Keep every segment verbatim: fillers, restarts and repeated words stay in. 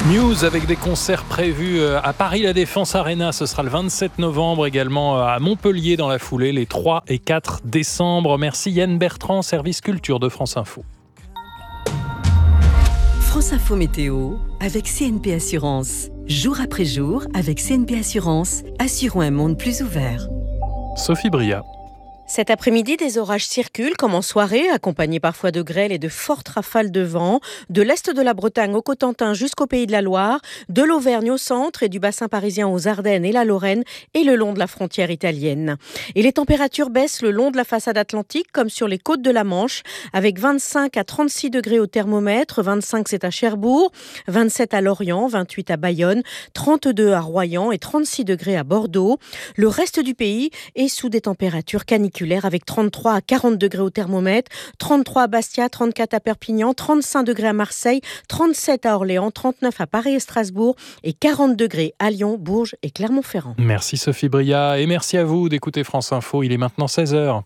News avec des concerts prévus à Paris La Défense Arena, ce sera le vingt-sept novembre, également à Montpellier dans la foulée les trois et quatre décembre. Merci Yann Bertrand, service culture de France Info. France Info Météo avec C N P Assurance. Jour après jour, avec C N P Assurance, assurons un monde plus ouvert. Sophie Bria. Cet après-midi, des orages circulent comme en soirée, accompagnés parfois de grêles et de fortes rafales de vent, de l'est de la Bretagne au Cotentin jusqu'au Pays de la Loire, de l'Auvergne au centre et du bassin parisien aux Ardennes et la Lorraine et le long de la frontière italienne. Et les températures baissent le long de la façade atlantique comme sur les côtes de la Manche, avec vingt-cinq à trente-six degrés au thermomètre, vingt-cinq c'est à Cherbourg, vingt-sept à Lorient, vingt-huit à Bayonne, trente-deux à Royan et trente-six degrés à Bordeaux. Le reste du pays est sous des températures caniculaires avec trente-trois à quarante degrés au thermomètre, trente-trois à Bastia, trente-quatre à Perpignan, trente-cinq degrés à Marseille, trente-sept à Orléans, trente-neuf à Paris et Strasbourg et quarante degrés à Lyon, Bourges et Clermont-Ferrand. Merci Sophie Bria et merci à vous d'écouter France Info. Il est maintenant seize heures.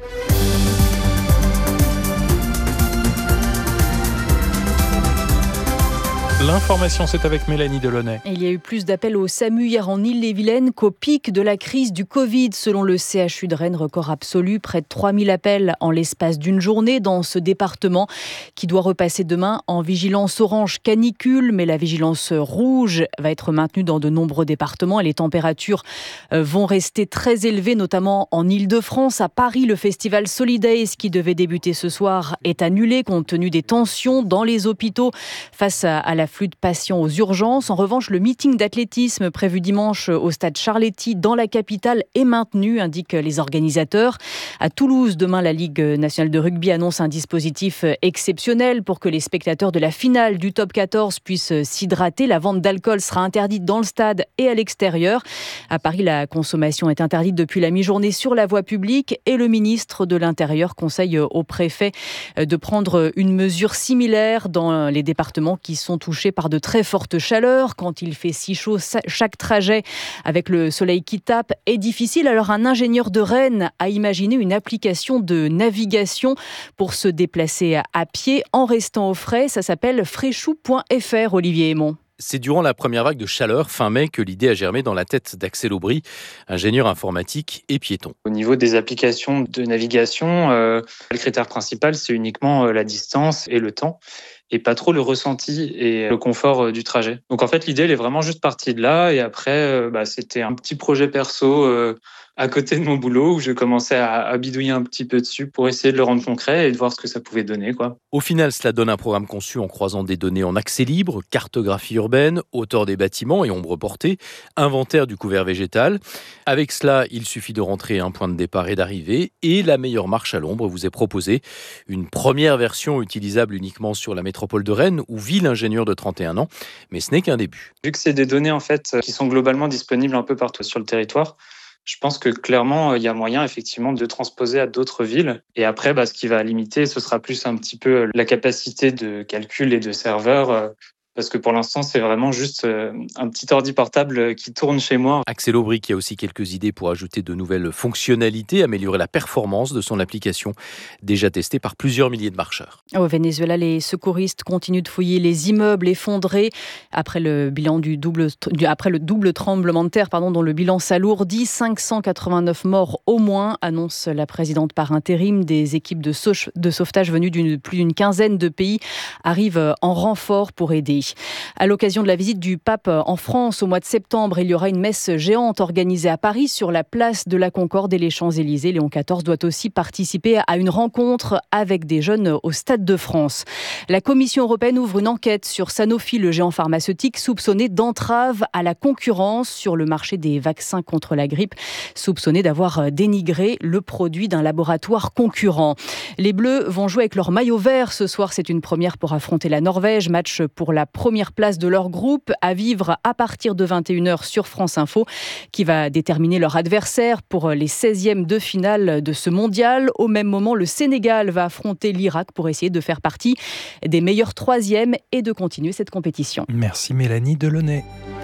L'information, c'est avec Mélanie Delaunay. Il y a eu plus d'appels au SAMU hier en Ille-et-Vilaine qu'au pic de la crise du Covid. Selon le C H U de Rennes, record absolu, près de trois mille appels en l'espace d'une journée dans ce département qui doit repasser demain en vigilance orange canicule. Mais la vigilance rouge va être maintenue dans de nombreux départements et les températures vont rester très élevées, notamment en Île-de-France. À Paris, le festival Solidays qui devait débuter ce soir est annulé compte tenu des tensions dans les hôpitaux face à la flux de patients aux urgences. En revanche, le meeting d'athlétisme prévu dimanche au stade Charletti dans la capitale est maintenu, indiquent les organisateurs. À Toulouse, demain, la Ligue nationale de rugby annonce un dispositif exceptionnel pour que les spectateurs de la finale du top quatorze puissent s'hydrater. La vente d'alcool sera interdite dans le stade et à l'extérieur. À Paris, la consommation est interdite depuis la mi-journée sur la voie publique et le ministre de l'Intérieur conseille au préfet de prendre une mesure similaire dans les départements qui sont touchés par de très fortes chaleurs. Quand il fait si chaud, chaque trajet avec le soleil qui tape est difficile. Alors un ingénieur de Rennes a imaginé une application de navigation pour se déplacer à pied en restant au frais. Ça s'appelle fréchou point f r, Olivier Aymon. C'est durant la première vague de chaleur, fin mai, que l'idée a germé dans la tête d'Axel Aubry, ingénieur informatique et piéton. Au niveau des applications de navigation, euh, le critère principal, c'est uniquement euh, la distance et le temps, et pas trop le ressenti et le confort euh, du trajet. Donc en fait, l'idée, elle est vraiment juste partie de là, et après, euh, bah, c'était un petit projet perso euh, à côté de mon boulot où je commençais à, à bidouiller un petit peu dessus pour essayer de le rendre concret et de voir ce que ça pouvait donner, quoi. Au final, cela donne un programme conçu en croisant des données en accès libre, cartographie urbaine, hauteur des bâtiments et ombre portée, inventaire du couvert végétal. Avec cela, il suffit de rentrer un point de départ et d'arrivée et la meilleure marche à l'ombre vous est proposée. Une première version utilisable uniquement sur la métropole de Rennes où vit l'ingénieur de trente et un ans, mais ce n'est qu'un début. Vu que c'est des données en fait qui sont globalement disponibles un peu partout sur le territoire, je pense que clairement, il y a moyen effectivement de transposer à d'autres villes. Et après, bah, ce qui va limiter, ce sera plus un petit peu la capacité de calcul et de serveur. Parce que pour l'instant, c'est vraiment juste un petit ordi portable qui tourne chez moi. Axel Aubry qui a aussi quelques idées pour ajouter de nouvelles fonctionnalités, améliorer la performance de son application, déjà testée par plusieurs milliers de marcheurs. Au Venezuela, les secouristes continuent de fouiller les immeubles effondrés après le bilan du double, après le double tremblement de terre, pardon, dont le bilan s'alourdit. cinq cent quatre-vingt-neuf morts au moins, annonce la présidente par intérim. Des équipes de, sau- de sauvetage venues d'une plus d'une quinzaine de pays arrivent en renfort pour aider. À l'occasion de la visite du pape en France au mois de septembre, il y aura une messe géante organisée à Paris sur la place de la Concorde et les Champs-Élysées. Léon quatorze doit aussi participer à une rencontre avec des jeunes au Stade de France. La Commission européenne ouvre une enquête sur Sanofi, le géant pharmaceutique soupçonné d'entrave à la concurrence sur le marché des vaccins contre la grippe, soupçonné d'avoir dénigré le produit d'un laboratoire concurrent. Les Bleus vont jouer avec leur maillot vert ce soir. C'est une première pour affronter la Norvège. Match pour la première place de leur groupe, à vivre à partir de vingt et une heures sur France Info, qui va déterminer leur adversaire pour les seizièmes de finale de ce mondial. Au même moment, le Sénégal va affronter l'Irak pour essayer de faire partie des meilleurs troisièmes et de continuer cette compétition. Merci Mélanie Delaunay.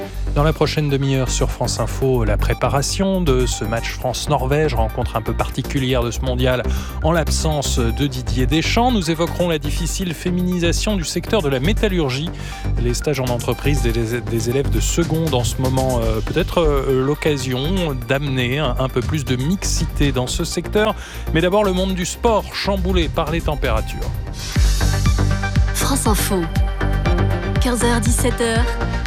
Dans la prochaine demi-heure sur France Info, la préparation de ce match France-Norvège, rencontre un peu particulière de ce mondial en l'absence de Didier Deschamps. Nous évoquerons la difficile féminisation du secteur de la métallurgie. Les stages en entreprise des, des élèves de seconde en ce moment, euh, peut-être euh, l'occasion d'amener un, un peu plus de mixité dans ce secteur. Mais d'abord le monde du sport, chamboulé par les températures. France Info, quinze heures dix-sept heures.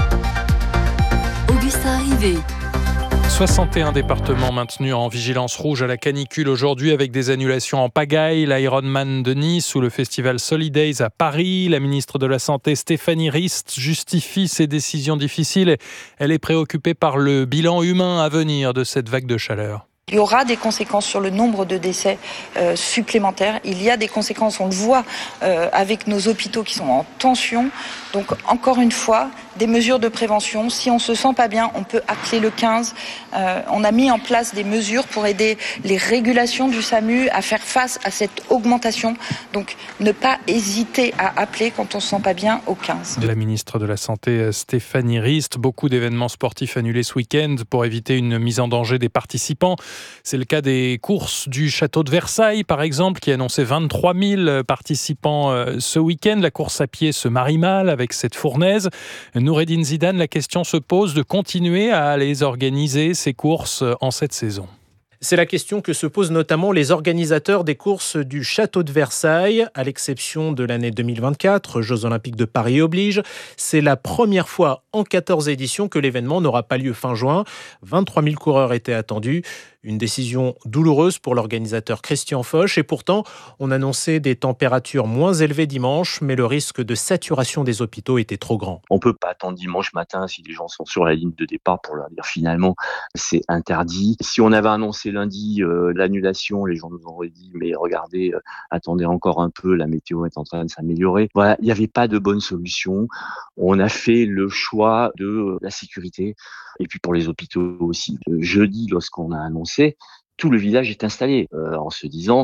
Augustin Rivet. soixante et un départements maintenus en vigilance rouge à la canicule aujourd'hui avec des annulations en pagaille, l'Ironman de Nice ou le festival Solidays à Paris. La ministre de la Santé Stéphanie Rist justifie ces décisions difficiles. Elle est préoccupée par le bilan humain à venir de cette vague de chaleur. Il y aura des conséquences sur le nombre de décès euh, supplémentaires. Il y a des conséquences, on le voit euh, avec nos hôpitaux qui sont en tension. Donc encore une fois, des mesures de prévention. Si on se sent pas bien, on peut appeler le quinze. Euh, on a mis en place des mesures pour aider les régulations du SAMU à faire face à cette augmentation. Donc ne pas hésiter à appeler quand on se sent pas bien au quinze. La ministre de la Santé Stéphanie Rist, beaucoup d'événements sportifs annulés ce week-end pour éviter une mise en danger des participants. C'est le cas des courses du château de Versailles, par exemple, qui annonçait vingt-trois mille participants ce week-end. La course à pied se marie mal avec cette fournaise. Noureddine Zidane, la question se pose de continuer à les organiser, ces courses, en cette saison. C'est la question que se posent notamment les organisateurs des courses du Château de Versailles, à l'exception de l'année deux mille vingt-quatre, Jeux Olympiques de Paris oblige. C'est la première fois en quatorze éditions que l'événement n'aura pas lieu fin juin. vingt-trois mille coureurs étaient attendus. Une décision douloureuse pour l'organisateur Christian Foch. Et pourtant, on annonçait des températures moins élevées dimanche, mais le risque de saturation des hôpitaux était trop grand. On ne peut pas attendre dimanche matin si les gens sont sur la ligne de départ pour leur dire finalement c'est interdit. Si on avait annoncé lundi euh, l'annulation, les gens nous auraient dit mais regardez, euh, attendez encore un peu, la météo est en train de s'améliorer. Voilà, il n'y avait pas de bonne solution. On a fait le choix de euh, la sécurité et puis pour les hôpitaux aussi. Le jeudi, lorsqu'on a annoncé, tout le village est installé euh, en se disant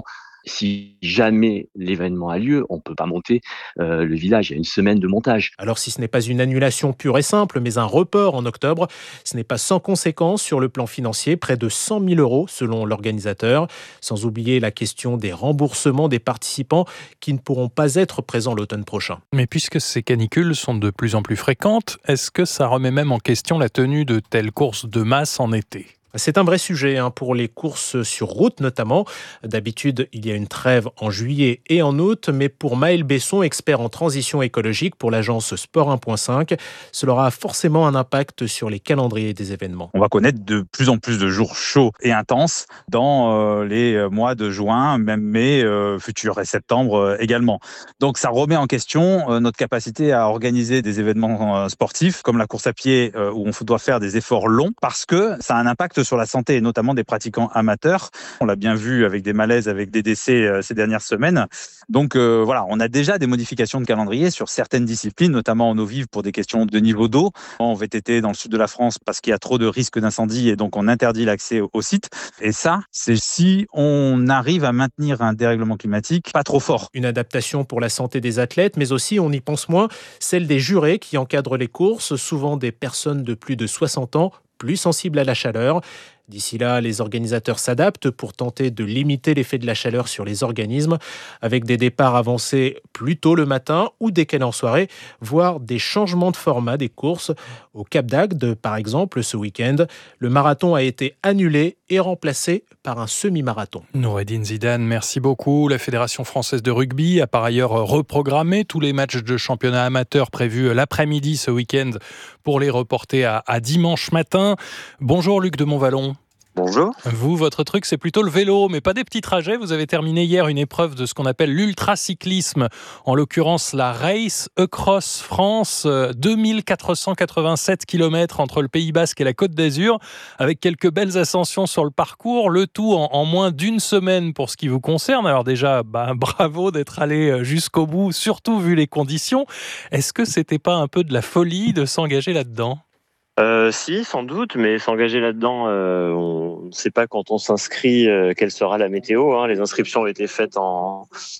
si jamais l'événement a lieu, on ne peut pas monter euh, le village. Il y a une semaine de montage. Alors si ce n'est pas une annulation pure et simple, mais un report en octobre, ce n'est pas sans conséquence sur le plan financier, près de cent mille euros selon l'organisateur. Sans oublier la question des remboursements des participants qui ne pourront pas être présents l'automne prochain. Mais puisque ces canicules sont de plus en plus fréquentes, est-ce que ça remet même en question la tenue de telles courses de masse en été ? C'est un vrai sujet hein, pour les courses sur route notamment. D'habitude, il y a une trêve en juillet et en août, mais pour Maël Besson, expert en transition écologique pour l'agence Sport un point cinq, cela aura forcément un impact sur les calendriers des événements. On va connaître de plus en plus de jours chauds et intenses dans euh, les mois de juin, même mai, euh, futur et septembre euh, également. Donc ça remet en question euh, notre capacité à organiser des événements euh, sportifs comme la course à pied euh, où on doit faire des efforts longs parce que ça a un impact sur la santé et notamment des pratiquants amateurs. On l'a bien vu avec des malaises, avec des décès euh, ces dernières semaines. Donc euh, voilà, on a déjà des modifications de calendrier sur certaines disciplines, notamment en eau vive pour des questions de niveau d'eau. En V T T dans le sud de la France parce qu'il y a trop de risques d'incendie et donc on interdit l'accès au, au site. Et ça, c'est si on arrive à maintenir un dérèglement climatique pas trop fort. Une adaptation pour la santé des athlètes, mais aussi, on y pense moins, celle des jurés qui encadrent les courses, souvent des personnes de plus de soixante ans, plus sensibles à la chaleur. D'ici là, les organisateurs s'adaptent pour tenter de limiter l'effet de la chaleur sur les organismes, avec des départs avancés plus tôt le matin ou décalés en soirée, voire des changements de format des courses. Au Cap d'Agde, par exemple, ce week-end, le marathon a été annulé et remplacé par un semi-marathon. Noureddine Zidane, merci beaucoup. La Fédération française de rugby a par ailleurs reprogrammé tous les matchs de championnat amateur prévus l'après-midi ce week-end pour les reporter à, à dimanche matin. Bonjour Luc de Montvalon. Bonjour. Vous, votre truc, c'est plutôt le vélo, mais pas des petits trajets. Vous avez terminé hier une épreuve de ce qu'on appelle l'ultracyclisme, en l'occurrence la Race Across France, deux mille quatre cent quatre-vingt-sept kilomètres entre le Pays Basque et la Côte d'Azur, avec quelques belles ascensions sur le parcours, le tout en, en moins d'une semaine pour ce qui vous concerne. Alors déjà, bah, bravo d'être allé jusqu'au bout, surtout vu les conditions. Est-ce que c'était pas un peu de la folie de s'engager là-dedans ? Euh, si, sans doute, mais s'engager là-dedans, euh, on ne sait pas quand on s'inscrit euh, quelle sera la météo. Hein. Les inscriptions ont été faites en,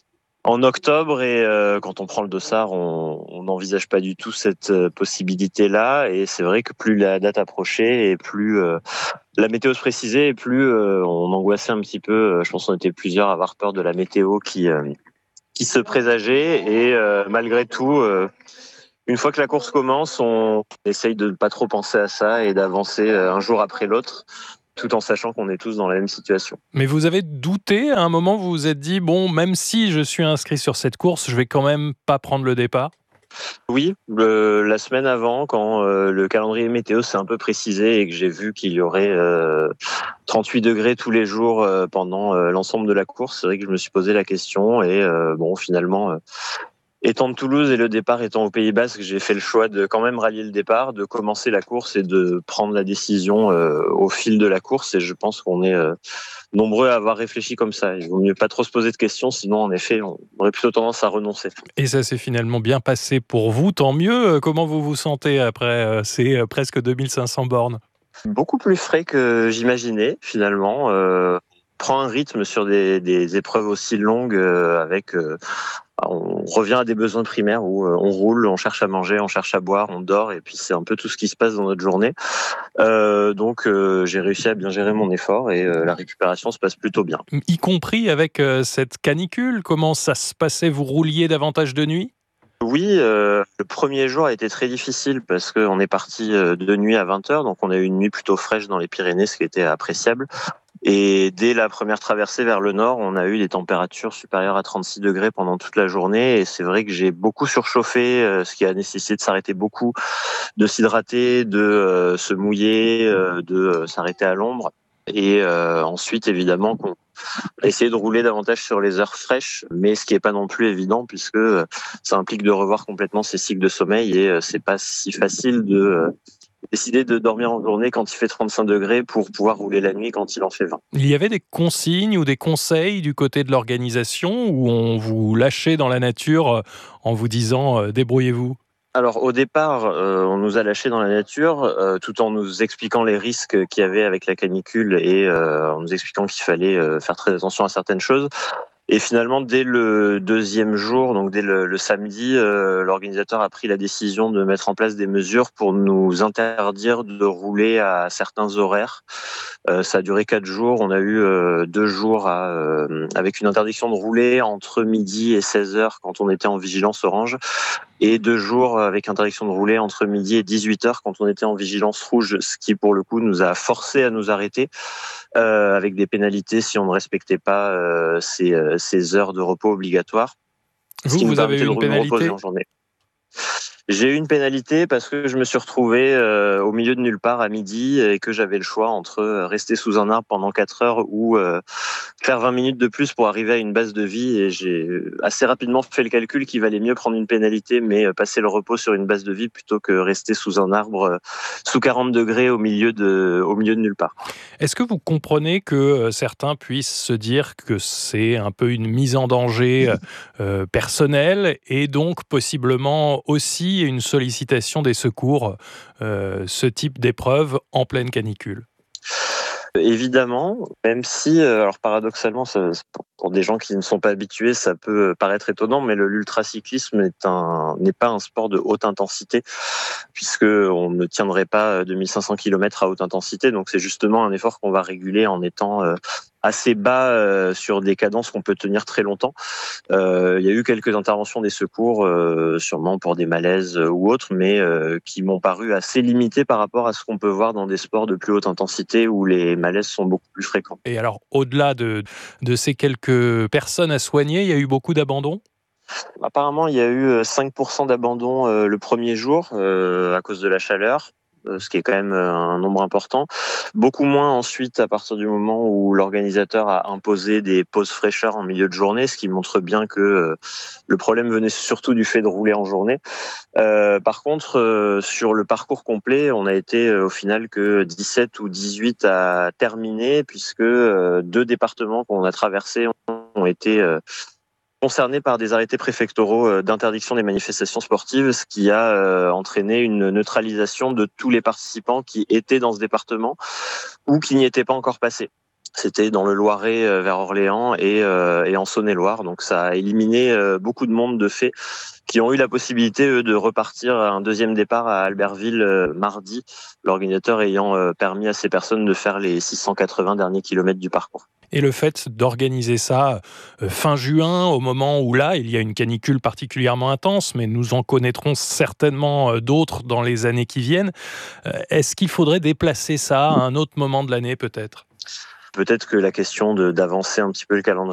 en octobre et euh, quand on prend le dossard, on n'envisage pas du tout cette euh, possibilité-là. Et c'est vrai que plus la date approchait et plus euh, la météo se précisait et plus euh, on angoissait un petit peu. Je pense qu'on était plusieurs à avoir peur de la météo qui, euh, qui se présageait. Et euh, malgré tout, euh, une fois que la course commence, on essaye de ne pas trop penser à ça et d'avancer un jour après l'autre, tout en sachant qu'on est tous dans la même situation. Mais vous avez douté à un moment, vous vous êtes dit, bon, même si je suis inscrit sur cette course, je vais quand même pas prendre le départ ? Oui, le, la semaine avant, quand euh, le calendrier météo s'est un peu précisé et que j'ai vu qu'il y aurait euh, trente-huit degrés tous les jours euh, pendant euh, l'ensemble de la course, c'est vrai que je me suis posé la question et euh, bon, finalement... Euh, Étant de Toulouse et le départ étant au Pays Basque, j'ai fait le choix de quand même rallier le départ, de commencer la course et de prendre la décision euh, au fil de la course. Et je pense qu'on est euh, nombreux à avoir réfléchi comme ça. Il vaut mieux pas trop se poser de questions, sinon en effet, on aurait plutôt tendance à renoncer. Et ça s'est finalement bien passé pour vous, tant mieux. Comment vous vous sentez après euh, ces euh, presque deux mille cinq cents bornes ? Beaucoup plus frais que j'imaginais finalement. Euh, on prend un rythme sur des, des épreuves aussi longues euh, avec... Euh, On revient à des besoins primaires où on roule, on cherche à manger, on cherche à boire, on dort, et puis c'est un peu tout ce qui se passe dans notre journée. Euh, donc euh, j'ai réussi à bien gérer mon effort et euh, la récupération se passe plutôt bien. Y compris avec euh, cette canicule, comment ça se passait ? Vous rouliez davantage de nuit ? Oui, euh, le premier jour a été très difficile parce qu'on est parti de nuit à vingt heures, donc on a eu une nuit plutôt fraîche dans les Pyrénées, ce qui était appréciable. Et dès la première traversée vers le nord, on a eu des températures supérieures à trente-six degrés pendant toute la journée. Et c'est vrai que j'ai beaucoup surchauffé, ce qui a nécessité de s'arrêter beaucoup, de s'hydrater, de euh, se mouiller, euh, de euh, s'arrêter à l'ombre. Et euh, ensuite, évidemment, qu'on a essayé de rouler davantage sur les heures fraîches, mais ce qui n'est pas non plus évident puisque ça implique de revoir complètement ses cycles de sommeil et c'est pas si facile de... Euh, décider de dormir en journée quand il fait trente-cinq degrés pour pouvoir rouler la nuit quand il en fait vingt. Il y avait des consignes ou des conseils du côté de l'organisation où on vous lâchait dans la nature en vous disant euh, « débrouillez-vous » ? Alors au départ, euh, on nous a lâchés dans la nature euh, tout en nous expliquant les risques qu'il y avait avec la canicule et euh, en nous expliquant qu'il fallait euh, faire très attention à certaines choses. Et finalement, dès le deuxième jour, donc dès le, le samedi, euh, l'organisateur a pris la décision de mettre en place des mesures pour nous interdire de rouler à certains horaires. Euh, ça a duré quatre jours. On a eu euh, deux jours à, euh, avec une interdiction de rouler entre midi et seize heures quand on était en vigilance orange, et deux jours avec interdiction de rouler entre midi et dix-huit heures quand on était en vigilance rouge, ce qui pour le coup nous a forcé à nous arrêter euh, avec des pénalités si on ne respectait pas euh, ces, euh, ces heures de repos obligatoires. Vous, vous avez eu une pénalité ? J'ai eu une pénalité parce que je me suis retrouvé euh, au milieu de nulle part à midi et que j'avais le choix entre rester sous un arbre pendant quatre heures ou euh, faire vingt minutes de plus pour arriver à une base de vie. Et j'ai assez rapidement fait le calcul qu'il valait mieux prendre une pénalité mais passer le repos sur une base de vie plutôt que rester sous un arbre euh, sous quarante degrés au milieu de, au milieu de nulle part. Est-ce que vous comprenez que certains puissent se dire que c'est un peu une mise en danger euh, personnelle et donc possiblement aussi une sollicitation des secours, euh, ce type d'épreuve en pleine canicule ? Évidemment, même si, alors paradoxalement, ça, pour des gens qui ne sont pas habitués, ça peut paraître étonnant, mais le, l'ultracyclisme est un, n'est pas un sport de haute intensité, puisqu'on ne tiendrait pas deux mille cinq cents kilomètres à haute intensité, donc c'est justement un effort qu'on va réguler en étant assez bas euh, sur des cadences qu'on peut tenir très longtemps. Euh, il y a eu quelques interventions des secours, euh, sûrement pour des malaises euh, ou autres, mais euh, qui m'ont paru assez limitées par rapport à ce qu'on peut voir dans des sports de plus haute intensité où les malaises sont beaucoup plus fréquents. Et alors, au-delà de, de ces quelques personnes à soigner, il y a eu beaucoup d'abandons ? Apparemment, il y a eu cinq pour cent d'abandon euh, le premier jour euh, à cause de la chaleur, ce qui est quand même un nombre important. Beaucoup moins ensuite à partir du moment où l'organisateur a imposé des pauses fraîcheur en milieu de journée, ce qui montre bien que euh, le problème venait surtout du fait de rouler en journée. Euh, par contre, euh, sur le parcours complet, on a été euh, au final que dix-sept ou dix-huit à terminer, puisque euh, deux départements qu'on a traversés ont, ont été... Euh, concernés par des arrêtés préfectoraux d'interdiction des manifestations sportives, ce qui a euh, entraîné une neutralisation de tous les participants qui étaient dans ce département ou qui n'y étaient pas encore passés. C'était dans le Loiret euh, vers Orléans et, euh, et en Saône-et-Loire. Donc ça a éliminé euh, beaucoup de monde de fait qui ont eu la possibilité, eux, de repartir à un deuxième départ à Albertville euh, mardi, l'organisateur ayant euh, permis à ces personnes de faire les six cent quatre-vingts derniers kilomètres du parcours. Et le fait d'organiser ça euh, fin juin, au moment où là, il y a une canicule particulièrement intense, mais nous en connaîtrons certainement euh, d'autres dans les années qui viennent, euh, est-ce qu'il faudrait déplacer ça à un autre moment de l'année peut-être ? Peut-être que la question de, d'avancer un petit peu le calendrier